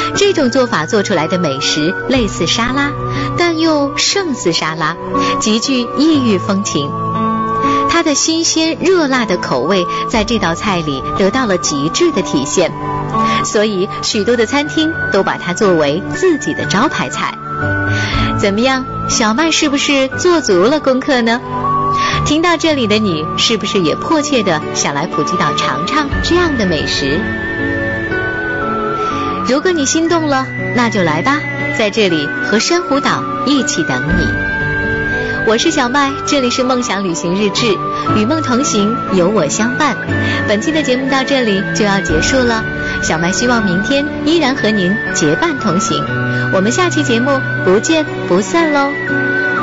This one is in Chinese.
这种做法做出来的美食类似沙拉，但又胜似沙拉，极具异域风情。它的新鲜热辣的口味在这道菜里得到了极致的体现，所以许多的餐厅都把它作为自己的招牌菜。怎么样，小麦是不是做足了功课呢？听到这里的你，是不是也迫切地想来普吉岛尝尝这样的美食？如果你心动了，那就来吧，在这里和珊瑚岛一起等你。我是小麦，这里是梦想旅行日志，与梦同行，有我相伴。本期的节目到这里就要结束了，小麦希望明天依然和您结伴同行。我们下期节目不见不散喽。